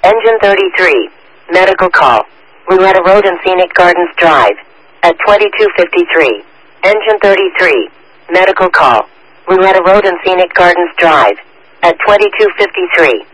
Engine 33. Medical call. Roulette Road and Scenic Gardens Drive. At 2253. Engine 33. Medical call. Roulette Road and Scenic Gardens Drive. At 2253.